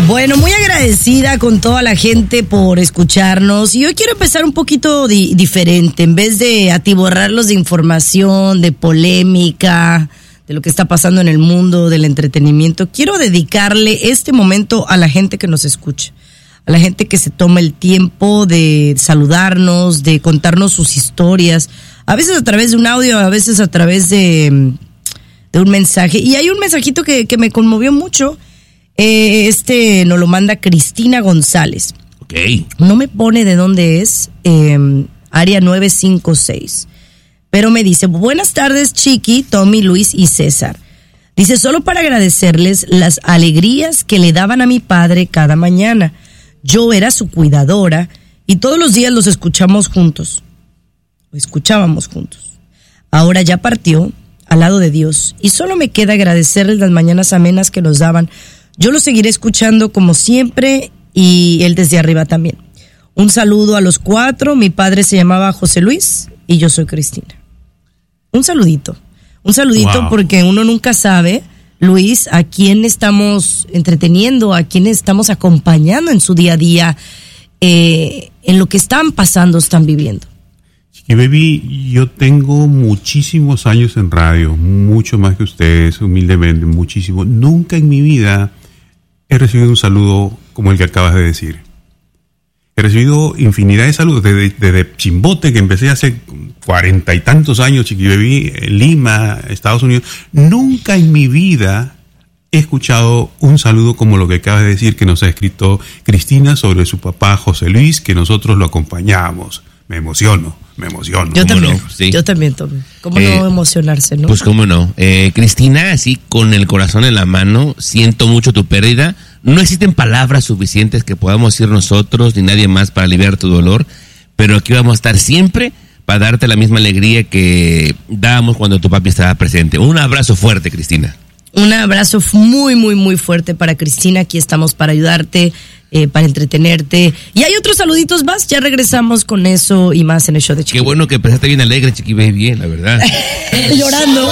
Bueno, muy agradecida con toda la gente por escucharnos. Y hoy quiero empezar un poquito diferente. En vez de atiborrarlos de información, de polémica, de lo que está pasando en el mundo del entretenimiento, quiero dedicarle este momento a la gente que nos escucha. A la gente que se toma el tiempo de saludarnos, de contarnos sus historias. A veces a través de un audio, a veces a través de un mensaje. Y hay un mensajito que me conmovió mucho. Nos lo manda Cristina González. Okay. No me pone de dónde es, área 956. Pero me dice, buenas tardes Chiqui, Tommy, Luis y César. Dice, solo para agradecerles las alegrías que le daban a mi padre cada mañana. Yo era su cuidadora y todos los días los escuchábamos juntos. Ahora ya partió al lado de Dios y solo me queda agradecerles las mañanas amenas que nos daban. Yo lo seguiré escuchando como siempre y él desde arriba también. Un saludo a los 4. Mi padre se llamaba José Luis y yo soy Cristina. Un saludito wow. Porque uno nunca sabe, Luis, a quién estamos entreteniendo, a quién estamos acompañando en su día a día, en lo que están pasando, están viviendo. Y baby, yo tengo muchísimos años en radio, mucho más que ustedes, humildemente, muchísimo. Nunca en mi vida he recibido un saludo como el que acabas de decir. He recibido infinidad de saludos, desde Chimbote, que empecé hace 40 y tantos años, Chiqui Baby, en Lima, Estados Unidos. Nunca en mi vida he escuchado un saludo como lo que acabas de decir, que nos ha escrito Cristina sobre su papá José Luis, que nosotros lo acompañábamos. Me emociono. Yo también, no? Sí. Yo también, Tommy. ¿Cómo no emocionarse, no? Pues cómo no. Cristina, así con el corazón en la mano, siento mucho tu pérdida. No existen palabras suficientes que podamos decir nosotros ni nadie más para aliviar tu dolor, pero aquí vamos a estar siempre para darte la misma alegría que dábamos cuando tu papi estaba presente. Un abrazo fuerte, Cristina. Un abrazo muy, muy, muy fuerte para Cristina. Aquí estamos para ayudarte, para entretenerte. Y hay otros saluditos más. Ya regresamos con eso y más en el show de Chiqui. Qué bueno que empezaste bien alegre, Chiqui Baby, la verdad. Llorando.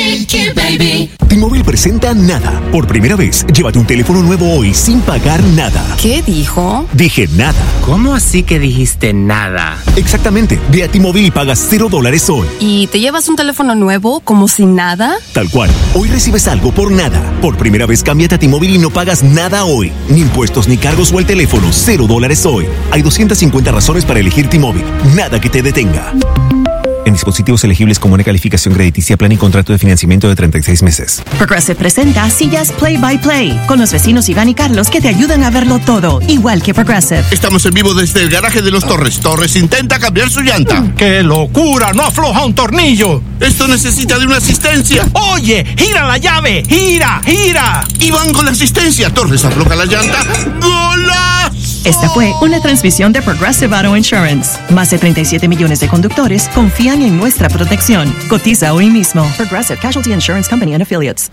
T-Mobile presenta Nada. Por primera vez, llévate un teléfono nuevo hoy sin pagar nada. ¿Qué dijo? Dije nada. ¿Cómo así que dijiste nada? Exactamente. Ve a T-Mobile y pagas $0 hoy. ¿Y te llevas un teléfono nuevo como sin nada? Tal cual. Hoy recibes algo por nada. Por primera vez, cámbiate a T-Mobile y no pagas nada hoy. Ni impuestos, ni cargos o el teléfono. $0 hoy. Hay 250 razones para elegir T-Mobile. Nada que te detenga. En dispositivos elegibles con buena calificación crediticia, plan y contrato de financiamiento de 36 meses. Progressive presenta Sillas Play by Play con los vecinos Iván y Carlos que te ayudan a verlo todo, igual que Progressive. Estamos en vivo desde el garaje de los Torres. Torres intenta cambiar su llanta. ¡Qué locura! ¡No afloja un tornillo! Esto necesita de una asistencia. ¡Oye! ¡Gira la llave! ¡Gira! Y van con la asistencia. Torres afloja la llanta. ¡Golazo! Esta fue una transmisión de Progressive Auto Insurance. Más de 37 millones de conductores confían en nuestra protección. Cotiza hoy mismo. Progressive Casualty Insurance Company and Affiliates.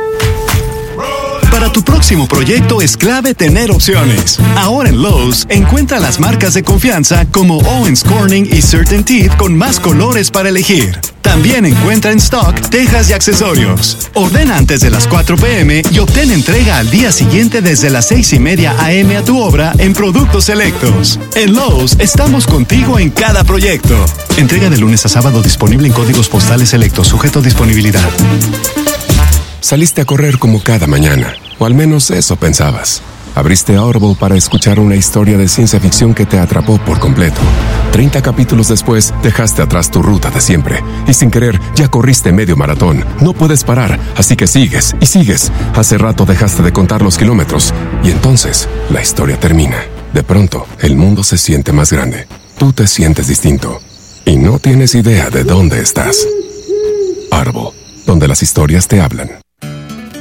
Para tu próximo proyecto es clave tener opciones. Ahora en Lowe's, encuentra las marcas de confianza como Owens Corning y CertainTeed con más colores para elegir. También encuentra en stock tejas y accesorios. Ordena antes de las 4 p.m. y obtén entrega al día siguiente desde las 6:30 a.m. a tu obra en productos selectos. En Lowe's estamos contigo en cada proyecto. Entrega de lunes a sábado disponible en códigos postales selectos, sujeto a disponibilidad. Saliste a correr como cada mañana, o al menos eso pensabas. Abriste Audible para escuchar una historia de ciencia ficción que te atrapó por completo. 30 capítulos después, dejaste atrás tu ruta de siempre. Y sin querer, ya corriste medio maratón. No puedes parar, así que sigues y sigues. Hace rato dejaste de contar los kilómetros. Y entonces, la historia termina. De pronto, el mundo se siente más grande. Tú te sientes distinto. Y no tienes idea de dónde estás. Audible, donde las historias te hablan.